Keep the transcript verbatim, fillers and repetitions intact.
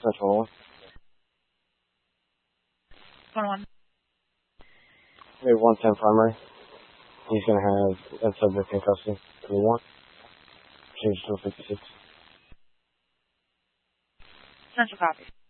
Central one. one one. We have one ten primary. He's going to have that subject in custody. We want. Change to fifty-six. Central copy.